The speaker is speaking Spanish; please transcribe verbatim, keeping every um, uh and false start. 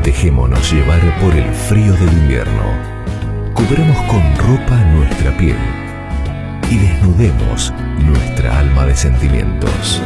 Dejémonos llevar por el frío del invierno. Cubramos con ropa nuestra piel y desnudemos nuestra alma de sentimientos.